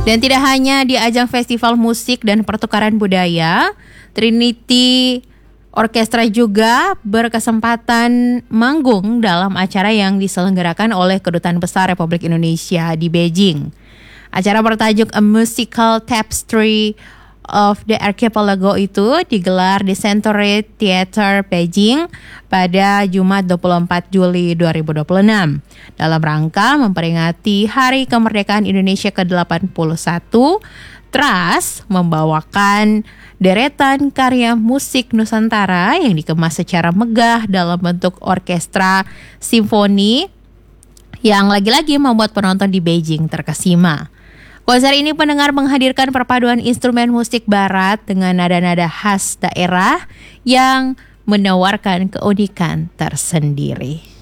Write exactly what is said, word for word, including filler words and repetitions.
Dan tidak hanya di ajang festival musik dan pertukaran budaya, Trinity Orkestra juga berkesempatan manggung dalam acara yang diselenggarakan oleh Kedutaan Besar Republik Indonesia di Beijing. Acara bertajuk A Musical Tapestry of the Archipelago itu digelar di Century Theater Beijing pada Jumat dua puluh empat Juli dua ribu dua puluh enam dalam rangka memperingati Hari Kemerdekaan Indonesia ke delapan puluh satu. Trust membawakan deretan karya musik Nusantara yang dikemas secara megah dalam bentuk orkestra simfoni yang lagi-lagi membuat penonton di Beijing terkesima. Konser ini pendengar menghadirkan perpaduan instrumen musik barat dengan nada-nada khas daerah yang menawarkan keunikan tersendiri.